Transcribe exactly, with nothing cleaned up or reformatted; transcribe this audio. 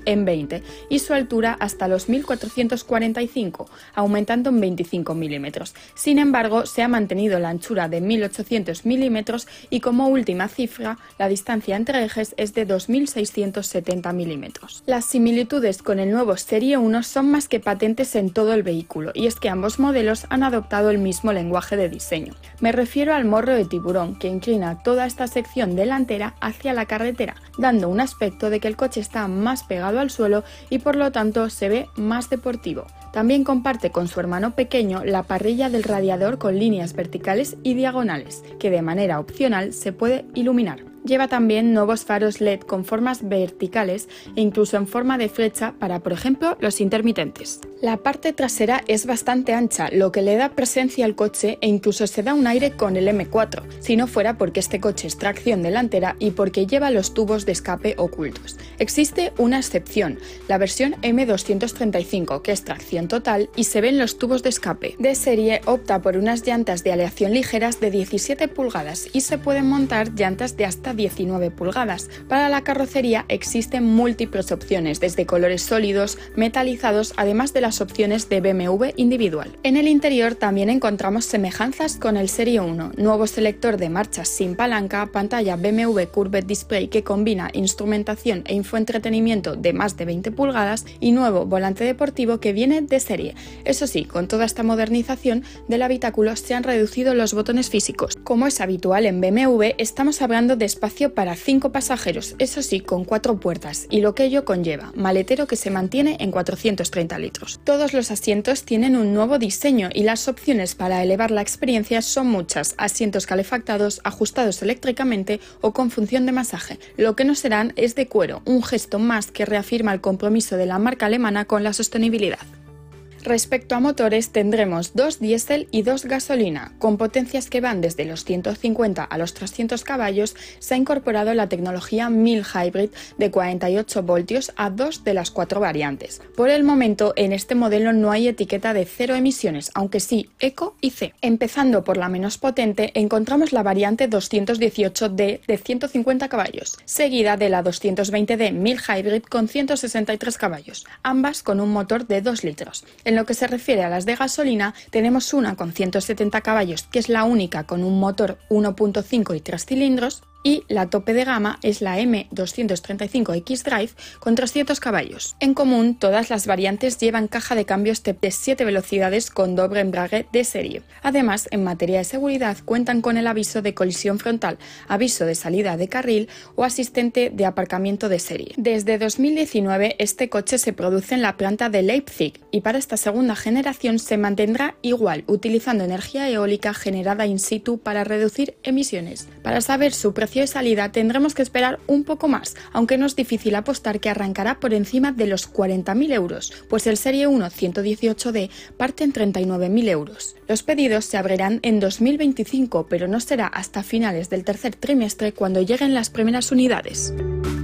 en veinte y su altura hasta los mil cuatrocientos cuarenta y cinco, aumentando en veinticinco milímetros. Sin embargo, se ha mantenido la anchura de mil ochocientos milímetros y como última cifra, la distancia entre ejes es de dos mil seiscientos setenta milímetros. Las similitudes con el nuevo Serie uno son más que patentes en todo el vehículo, y es que ambos modelos han adoptado el mismo lenguaje de diseño. Me refiero al morro de tiburón, que inclina toda esta sección delantera hacia la carretera, dando un aspecto de que el coche está más pegado al suelo y por lo tanto se ve más deportivo. También comparte con su hermano pequeño la parrilla del radiador con líneas verticales y diagonales, que de manera opcional se puede iluminar. Lleva también nuevos faros L E D con formas verticales e incluso en forma de flecha para, por ejemplo, los intermitentes. La parte trasera es bastante ancha, lo que le da presencia al coche e incluso se da un aire con el eme cuatro, si no fuera porque este coche es tracción delantera y porque lleva los tubos de escape ocultos. Existe una excepción, la versión eme doscientos treinta y cinco, que es tracción total y se ven los tubos de escape. De serie opta por unas llantas de aleación ligeras de diecisiete pulgadas y se pueden montar llantas de hasta diecinueve pulgadas. Para la carrocería existen múltiples opciones, desde colores sólidos, metalizados, además de las opciones de be eme ve individual. En el interior también encontramos semejanzas con el Serie uno, nuevo selector de marchas sin palanca, pantalla be eme ve Curved Display que combina instrumentación e infoentretenimiento de más de veinte pulgadas y nuevo volante deportivo que viene de serie. Eso sí, con toda esta modernización del habitáculo se han reducido los botones físicos. Como es habitual en be eme ve, estamos hablando de espacio para cinco pasajeros, eso sí, con cuatro puertas, y lo que ello conlleva, maletero que se mantiene en cuatrocientos treinta litros. Todos los asientos tienen un nuevo diseño y las opciones para elevar la experiencia son muchas, asientos calefactados, ajustados eléctricamente o con función de masaje. Lo que no serán es de cuero, un gesto más que reafirma el compromiso de la marca alemana con la sostenibilidad. Respecto a motores, tendremos dos diésel y dos gasolina. Con potencias que van desde los ciento cincuenta a los trescientos caballos, se ha incorporado la tecnología Mild Hybrid de cuarenta y ocho voltios a dos de las cuatro variantes. Por el momento, en este modelo no hay etiqueta de cero emisiones, aunque sí Eco y C. Empezando por la menos potente, encontramos la variante doscientos dieciocho D de ciento cincuenta caballos, seguida de la doscientos veinte D Mild Hybrid con ciento sesenta y tres caballos, ambas con un motor de dos litros. En lo que se refiere a las de gasolina, tenemos una con ciento setenta caballos, que es la única con un motor uno punto cinco y tres cilindros, y la tope de gama es la eme doscientos treinta y cinco equis Drive con trescientos caballos. En común, todas las variantes llevan caja de cambios de siete velocidades con doble embrague de serie. Además, en materia de seguridad, cuentan con el aviso de colisión frontal, aviso de salida de carril o asistente de aparcamiento de serie. Desde dos mil diecinueve, este coche se produce en la planta de Leipzig y para esta segunda generación se mantendrá igual, utilizando energía eólica generada in situ para reducir emisiones. Para saber su precio de salida tendremos que esperar un poco más, aunque no es difícil apostar que arrancará por encima de los cuarenta mil euros, pues el Serie uno ciento dieciocho D parte en treinta y nueve mil euros. Los pedidos se abrirán en dos mil veinticinco, pero no será hasta finales del tercer trimestre cuando lleguen las primeras unidades.